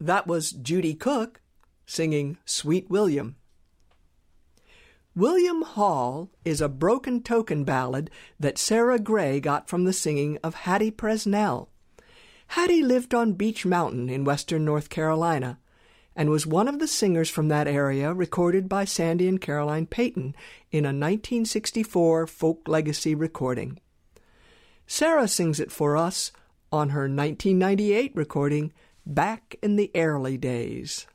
That was Judy Cook singing Sweet William. William Hall is a broken token ballad that Sarah Gray got from the singing of Hattie Presnell. Hattie lived on Beech Mountain in western North Carolina and was one of the singers from that area recorded by Sandy and Caroline Payton in a 1964 Folk Legacy recording. Sarah sings it for us on her 1998 recording, Back in the Early Days.